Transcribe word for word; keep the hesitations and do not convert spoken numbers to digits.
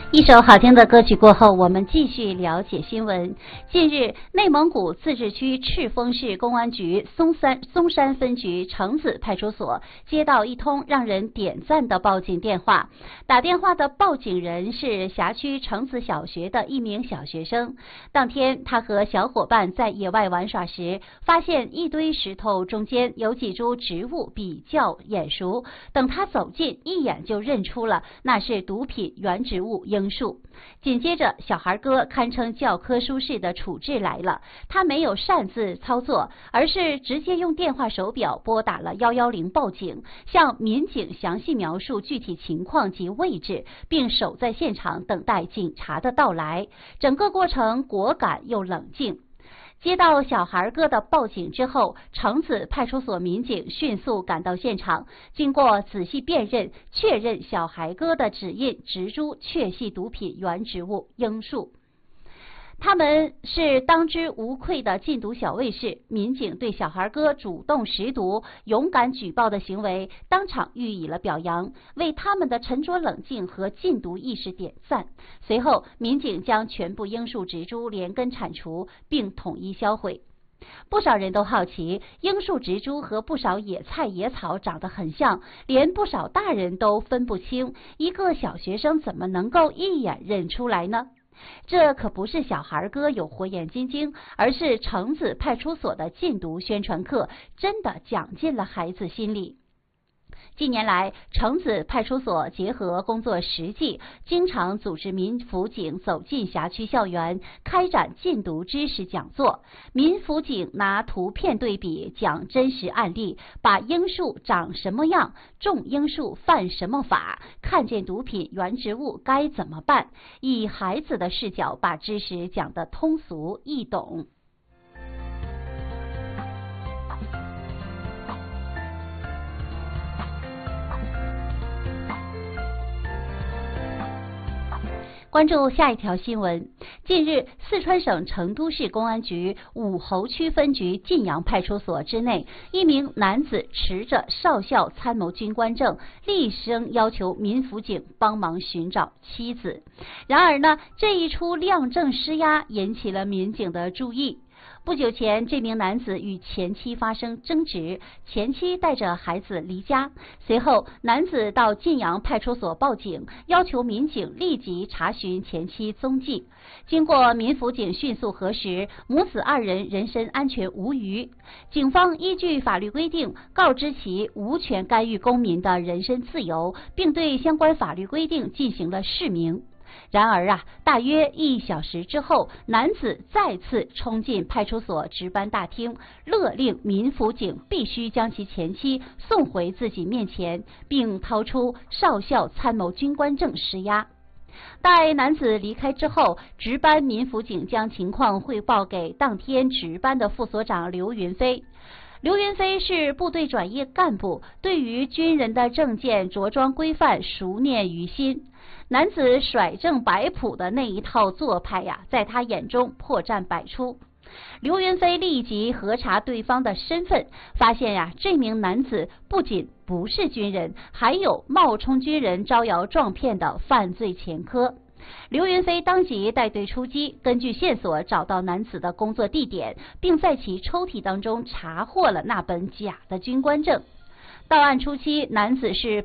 一首好听的歌曲过后，我们继续了解新闻。近日，内蒙古自治区赤峰市公安局松山松山分局城子派出所接到一通让人点赞的报警电话。打电话的报警人是辖区城子小学的一名小学生。当天，他和小伙伴在野外玩耍时，发现一堆石头中间有几株植物比较眼熟。等他走近，一眼就认出了那是毒品原植物罂树。紧接着，小孩哥堪称教科书式的处置来了。他没有擅自操作，而是直接用电话手表拨打了一一零报警，向民警详细描述具体情况及位置，并守在现场等待警察的到来。整个过程果敢又冷静。接到小孩哥的报警之后，城子派出所民警迅速赶到现场，经过仔细辨认，确认小孩哥的指印植株确系毒品原植物罂树。他们是当之无愧的禁毒小卫士，民警对小孩哥主动识毒、勇敢举报的行为当场予以了表扬，为他们的沉着冷静和禁毒意识点赞。随后，民警将全部罂树植株连根铲除，并统一销毁。不少人都好奇，罂树植株和不少野菜野草长得很像，连不少大人都分不清，一个小学生怎么能够一眼认出来呢？这可不是小孩哥有火眼金睛，而是城子派出所的禁毒宣传课真的讲进了孩子心里。近年来，城子派出所结合工作实际，经常组织民辅警走进辖区校园，开展禁毒知识讲座。民辅警拿图片对比，讲真实案例，把罂树长什么样，种罂树犯什么法，看见毒品原植物该怎么办，以孩子的视角把知识讲得通俗易懂。关注下一条新闻。近日，四川省成都市公安局武侯区分局晋阳派出所之内，一名男子持着少校参谋军官证，厉声要求民辅警帮忙寻找妻子。然而呢，这一出亮证施压引起了民警的注意。不久前，这名男子与前妻发生争执，前妻带着孩子离家。随后，男子到晋阳派出所报警，要求民警立即查询前妻踪迹。经过民辅警迅速核实，母子二人人身安全无虞。警方依据法律规定，告知其无权干预公民的人身自由，并对相关法律规定进行了释明。然而啊，大约一小时之后，男子再次冲进派出所值班大厅，勒令民辅警必须将其前妻送回自己面前，并掏出少校参谋军官证施压。待男子离开之后，值班民辅警将情况汇报给当天值班的副所长刘云飞。刘云飞是部队转业干部，对于军人的证件着装规范熟念于心。男子甩证摆谱的那一套做派呀，在他眼中破绽百出。刘云飞立即核查对方的身份，发现呀，这名男子不仅不是军人，还有冒充军人招摇撞骗的犯罪前科。刘云飞当即带队出击，根据线索找到男子的工作地点，并在其抽屉当中查获了那本假的军官证。到案初期，男子是